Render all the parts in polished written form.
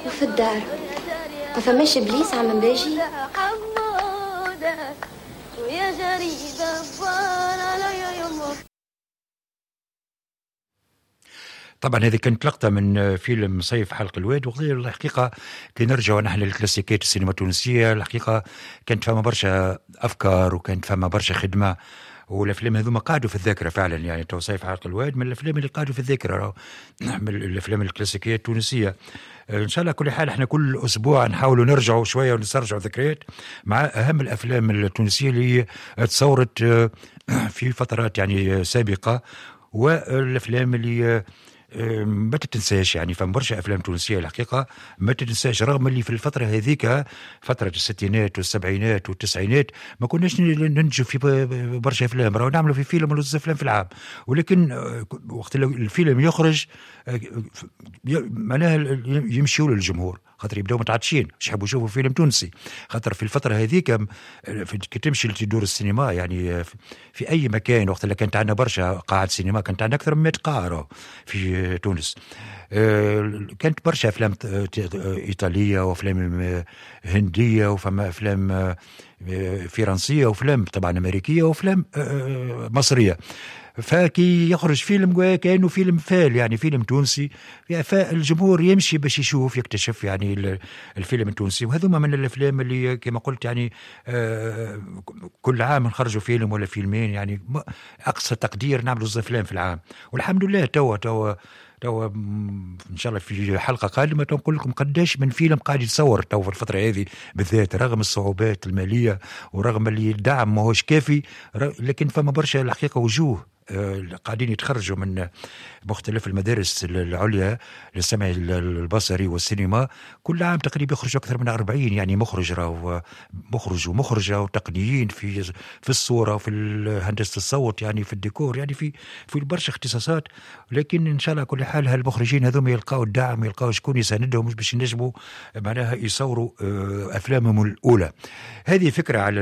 وفي الدار ما فماش ابليس عم باجي. ويا جريدة طبعا هذه كانت لقطة من فيلم صيف حلق الواد. وغير الحقيقة كي نرجعوا نحن للكلاسيكيات السينما التونسية، الحقيقة كانت فما برشا أفكار وكانت فما برشا خدمة، والافلام هذوما قاعدوا في الذاكره فعلا. يعني تو صيف حلق الواد من الافلام اللي قاعدوا في الذاكره، من الافلام الكلاسيكيه التونسيه. ان شاء الله كل حال احنا كل اسبوع نحاولوا نرجعوا شويه ونسترجعوا ذكريات مع اهم الافلام التونسيه اللي تصورت في فترات يعني سابقه، والافلام اللي ما تتنساش. يعني فما برشا افلام تونسيه الحقيقه ما تتنساش، رغم اللي في الفتره هذيك فتره الستينات والسبعينات والتسعينات ما كناش ننجو في برشا افلام، راهو نعملوا في فيلم ولا افلام في العام. ولكن وقت الفيلم يخرج معناها يمشيوا للجمهور، خاطر يبداو متعطشين مش يحبوا يشوفوا فيلم تونسي. خاطر في الفتره هذيك كي تمشي لتدور السينما يعني في اي مكان، وقت اللي كانت عندنا برشا قاعات سينما، كانت عندنا اكثر من 100 قاعه في تونس. كانت برشا افلام ايطاليه وافلام هنديه وفما افلام فرنسيه وافلام طبعا امريكيه وافلام مصريه. فكي يخرج فيلم كأنه فيلم فال، يعني فيلم تونسي، فالجمهور يمشي باش يشوف يكتشف يعني الفيلم التونسي. وهذوما من الافلام اللي كما قلت يعني كل عام نخرجوا فيلم ولا فيلمين، يعني اقصى تقدير نعملوا افلام في العام. والحمد لله توا ان شاء الله في حلقه قادمه نقول لكم قداش من فيلم قاعد يتصور تو في الفتره هذه بالذات، رغم الصعوبات الماليه ورغم اللي الدعم ماهوش كافي، لكن فما برشا الحقيقه وجوه قاعدين يتخرجوا من مختلف المدارس العليا للسمع البصري والسينما. كل عام تقريبا يخرج أكثر من 40 يعني مخرج ومخرجة وتقنيين في الصورة وفي هندسة الصوت، يعني في الديكور، يعني في برشا اختصاصات. لكن إن شاء الله كل حال هالمخرجين هذوما يلقاوا الدعم، يلقاوا شكون يساندهم مش باش ينجموا معناها يصوروا أفلامهم الأولى. هذه فكرة على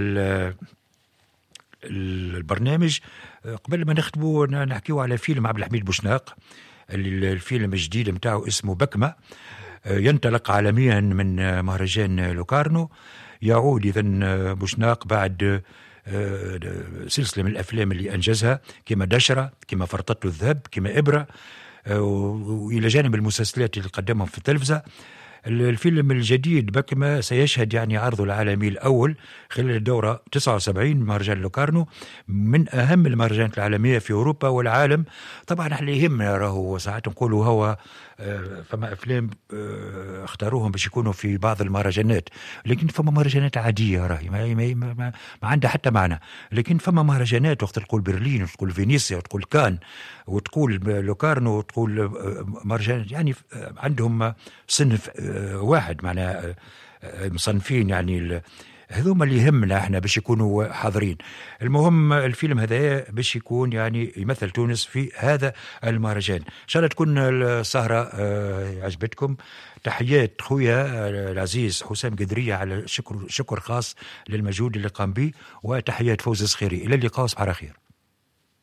البرنامج. قبل ما نختموا نحكيو على فيلم عبد الحميد بوشناق، الفيلم الجديد متاعه اسمه بكمة، ينطلق عالميا من مهرجان لوكارنو. يعود إذن بوشناق بعد سلسلة من الأفلام اللي أنجزها كما دشرة، كما فرطته الذهب، كما إبرة، وإلى جانب المسلسلات اللي قدمهم في التلفزة. الفيلم الجديد بكمة سيشهد يعني عرضه العالمي الأول خلال الدورة 79 مهرجان لوكارنو، من أهم المهرجانات العالمية في أوروبا والعالم. طبعا احنا يهمنا راهو ساعات نقولوا هو فما أفلام اختاروهم باش يكونوا في بعض المهرجانات، لكن فما مهرجانات عادية راهي ما عندها حتى معنى. لكن فما مهرجانات وقت تقول برلين وتقول فينيسيا وتقول كان وتقول لوكارنو وتقول مهرجانات، يعني عندهم صنف واحد معناها مصنفين، يعني هذوما اللي يهمنا احنا باش يكونوا حاضرين. المهم الفيلم هذا باش يكون يعني يمثل تونس في هذا المهرجان. ان شاء الله تكون السهرة عجبتكم. تحيات خويا العزيز حسام قدرية على شكر خاص للمجهود اللي قام به، وتحيات فوز الصخيري. الى اللقاء، صباح الخير.